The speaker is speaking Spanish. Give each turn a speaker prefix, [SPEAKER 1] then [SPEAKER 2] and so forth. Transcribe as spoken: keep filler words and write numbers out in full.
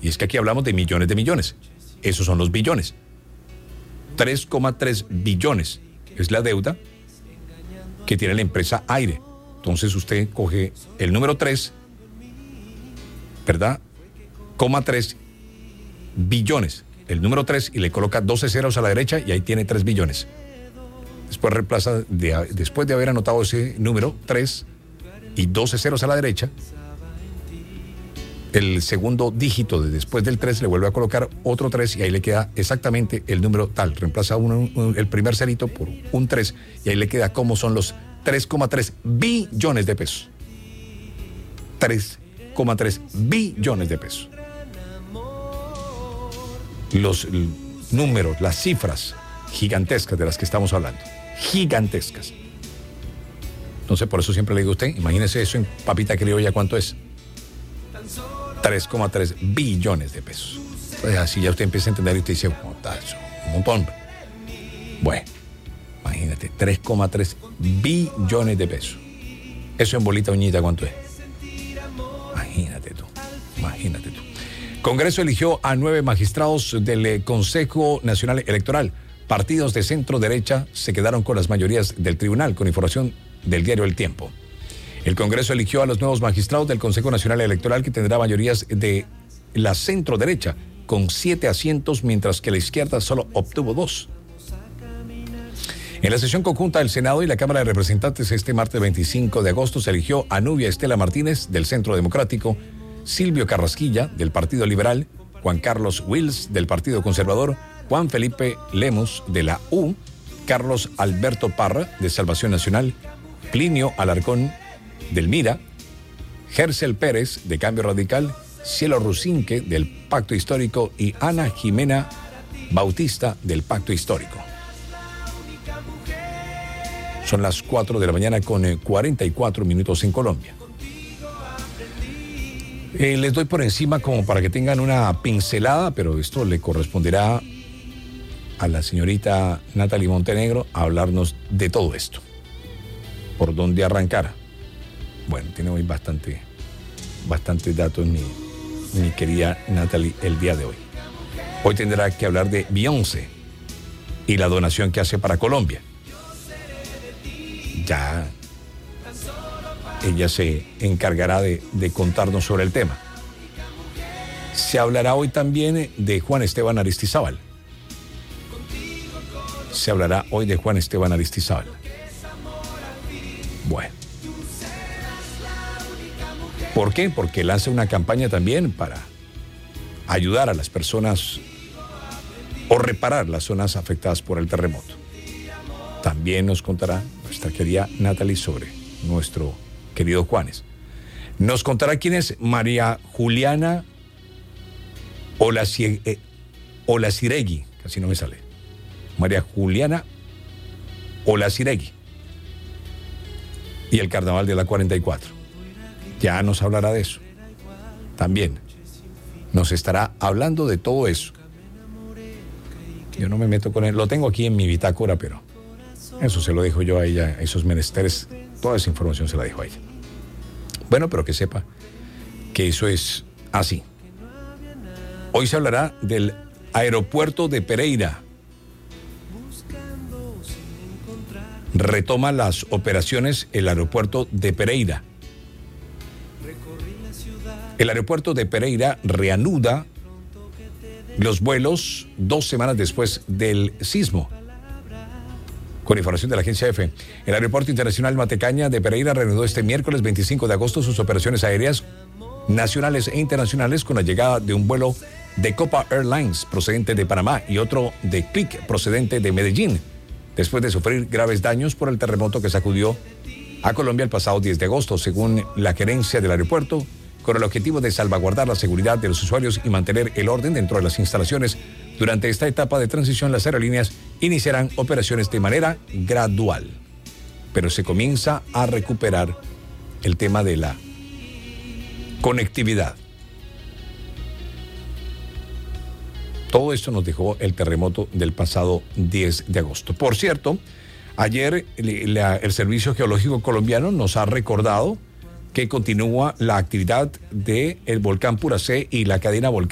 [SPEAKER 1] Y es que aquí hablamos de millones de millones. Esos son los billones. tres coma tres billones es la deuda que tiene la empresa Aire. Entonces usted coge el número tres, ¿verdad? Coma tres billones. El número tres y le coloca doce ceros a la derecha y ahí tiene tres billones. Después reemplaza, de, después de haber anotado ese número tres y doce ceros a la derecha, el segundo dígito de después del tres le vuelve a colocar otro tres y ahí le queda exactamente el número tal. Reemplaza uno, un, el primer cerito por un tres y ahí le queda como son los tres coma tres billones de pesos. tres coma tres billones de pesos. Los l- números, las cifras gigantescas de las que estamos hablando. Gigantescas. Entonces, por eso siempre le digo a usted, imagínese eso en papita criolla, ¿cuánto es? tres coma tres billones de pesos. Entonces, así ya usted empieza a entender y usted dice, oh, eso, un montón. Bueno, imagínate, tres coma tres billones de pesos. Eso en bolita uñita, ¿cuánto es? Imagínate tú, imagínate tú. Congreso eligió a nueve magistrados del Consejo Nacional Electoral. Partidos de centro derecha se quedaron con las mayorías del tribunal, con información del diario El Tiempo. El Congreso eligió a los nuevos magistrados del Consejo Nacional Electoral, que tendrá mayorías de la centro derecha, con siete asientos, mientras que la izquierda solo obtuvo dos. En la sesión conjunta del Senado y la Cámara de Representantes este martes veinticinco de agosto se eligió a Nubia Estela Martínez del Centro Democrático, Silvio Carrasquilla del Partido Liberal, Juan Carlos Wills del Partido Conservador, Juan Felipe Lemus de la U, Carlos Alberto Parra de Salvación Nacional, Plinio Alarcón del Mira, Gersel Pérez de Cambio Radical, Cielo Rusinque del Pacto Histórico y Ana Jimena Bautista del Pacto Histórico. Son las cuatro de la mañana con cuarenta y cuatro minutos en Colombia. Eh, les doy por encima como para que tengan una pincelada, pero esto le corresponderá a la señorita Natalie Montenegro a hablarnos de todo esto. ¿Por dónde arrancar? Bueno, tiene hoy bastante, bastantes datos mi, mi querida Natalie el día de hoy. Hoy tendrá que hablar de Beyoncé y la donación que hace para Colombia. Ya ella se encargará de, de contarnos sobre el tema. Se hablará hoy también de Juan Esteban Aristizábal. Se hablará hoy de Juan Esteban Aristizábal. Bueno. ¿Por qué? Porque lanza una campaña también para ayudar a las personas o reparar las zonas afectadas por el terremoto. También nos contará nuestra querida Natalie sobre nuestro querido Juanes. Nos contará quién es María Juliana Olacie, eh, Olaciregui, casi no me sale. María Juliana Olaciregui. Y el carnaval de la cuarenta y cuatro. Ya nos hablará de eso. También nos estará hablando de todo eso. Yo no me meto con él. Lo tengo aquí en mi bitácora, pero eso se lo dejo yo a ella, esos menesteres. Toda esa información se la dejo a ella. Bueno, pero que sepa que eso es así. Hoy se hablará del aeropuerto de Pereira. Retoma las operaciones el aeropuerto de Pereira. El aeropuerto de Pereira reanuda los vuelos dos semanas después del sismo. Con información de la agencia EFE, el Aeropuerto Internacional Matecaña de Pereira reanudó este miércoles veinticinco de agosto sus operaciones aéreas nacionales e internacionales con la llegada de un vuelo de Copa Airlines procedente de Panamá y otro de Clic procedente de Medellín, después de sufrir graves daños por el terremoto que sacudió a Colombia el pasado diez de agosto, según la gerencia del aeropuerto, con el objetivo de salvaguardar la seguridad de los usuarios y mantener el orden dentro de las instalaciones. Durante esta etapa de transición, las aerolíneas iniciarán operaciones de manera gradual, pero se comienza a recuperar el tema de la conectividad. Todo esto nos dejó el terremoto del pasado diez de agosto. Por cierto, ayer la, el Servicio Geológico Colombiano nos ha recordado que continúa la actividad del volcán Puracé y la cadena volcánica